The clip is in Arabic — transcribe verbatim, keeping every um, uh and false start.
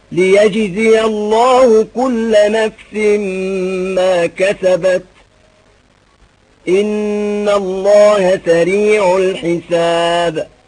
ليجزي الله كل نفس ما كسبت إن الله سريع الحساب